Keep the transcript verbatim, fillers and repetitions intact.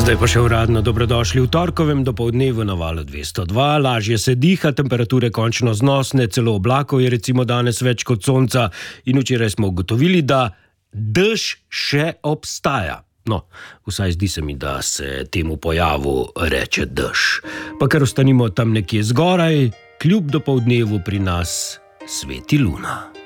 Zdaj pa še uradno dobrodošli v torkovem dopoldnevu na Valu dvesto dva. Lažje se diha, temperature končno znosne, celo oblakov je recimo danes več kot sonca in včeraj smo ugotovili, da dež še obstaja. No, vsaj zdi se mi, da se temu pojavu reče dež. Pa kar ostanimo tam nekje zgoraj, kljub dopoldnevu pri nas sveti luna.